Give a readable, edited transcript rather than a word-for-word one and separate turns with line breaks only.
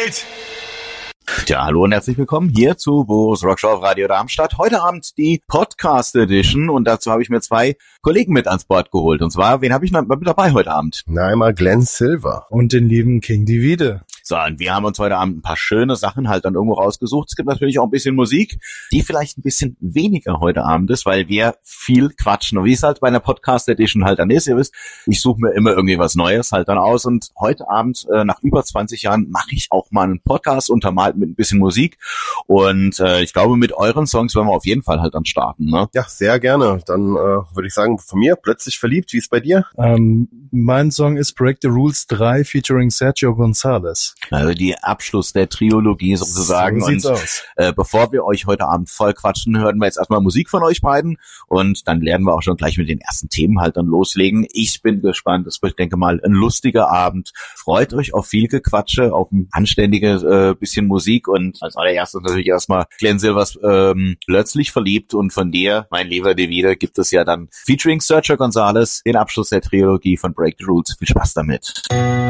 Welt!
Ja, hallo und herzlich willkommen hier zu Boris Rockshow auf Radio Darmstadt. Heute Abend die Podcast Edition und dazu habe ich mir zwei Kollegen mit ans Board geholt. Und zwar, wen habe ich noch mit dabei heute Abend?
Na, einmal Glenn Silver.
Und den lieben King Divide.
So, und wir haben uns heute Abend ein paar schöne Sachen halt dann irgendwo rausgesucht. Es gibt natürlich auch ein bisschen Musik, die vielleicht ein bisschen weniger heute Abend ist, weil wir viel quatschen. Und wie es halt bei einer Podcast Edition halt dann ist, ihr wisst, ich suche mir immer irgendwie was Neues halt dann aus. Und heute Abend, nach über 20 Jahren, mache ich auch mal einen Podcast untermalt mit ein bisschen Musik. Und ich glaube, mit euren Songs werden wir auf jeden Fall halt dann starten, ne?
Ja, sehr gerne. Dann würde ich sagen, von mir plötzlich verliebt. Wie ist bei dir?
Mein Song ist Break the Rules 3 featuring Sergio Gonzalez.
Also die Abschluss der Trilogie sozusagen.
So sieht's
und
aus.
Bevor wir euch heute Abend voll quatschen, hören wir jetzt erstmal Musik von euch beiden und dann werden wir auch schon gleich mit den ersten Themen halt dann loslegen. Ich bin gespannt. Es wird, ich denke mal, ein lustiger Abend. Freut euch auf viel Gequatsche, auf ein anständiges bisschen Musik und als allererstes natürlich erstmal Glenn Silvers Plötzlich verliebt und von dir, mein lieber Divide, gibt es ja dann featuring Sergio Gonzalez den Abschluss der Trilogie von Break the Rules. Viel Spaß damit.